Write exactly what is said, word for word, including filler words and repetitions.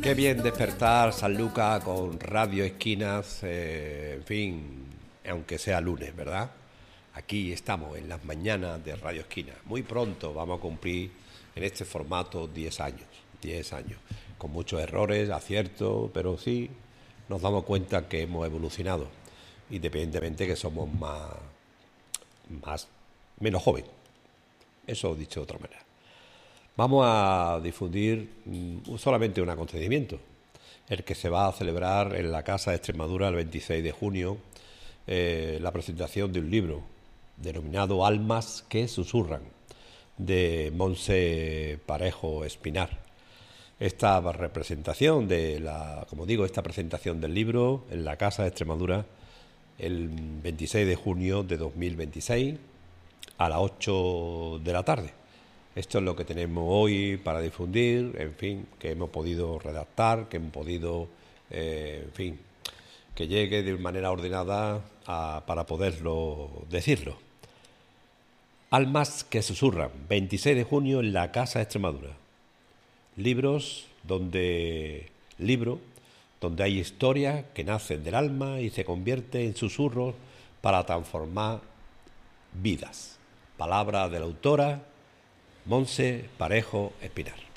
Qué bien despertar Sanlúcar con Radio Esquinas, eh, en fin, aunque sea lunes, ¿verdad? Aquí estamos en las mañanas de Radio Esquinas. Muy pronto vamos a cumplir en este formato diez años, diez años, con muchos errores, aciertos, pero sí nos damos cuenta que hemos evolucionado, independientemente que somos más, más menos jóvenes. Eso dicho de otra manera. Vamos a difundir mm, solamente un acontecimiento, el que se va a celebrar en la Casa de Extremadura el veintiséis de junio, eh, la presentación de un libro denominado Almas que susurran, de Montse Parejo Espinar. Esta representación de la, como digo, esta presentación del libro en la Casa de Extremadura el veintiséis de junio de dos mil veintiséis a las ocho de la tarde. Esto es lo que tenemos hoy para difundir, en fin, que hemos podido redactar, que hemos podido, eh, en fin, que llegue de manera ordenada a, para poderlo decirlo. Almas que susurran, veintiséis de junio en la Casa de Extremadura. Libros donde, libro donde hay historias que nacen del alma y se convierten en susurros para transformar vidas. Palabra de la autora Montse Parejo Espinar.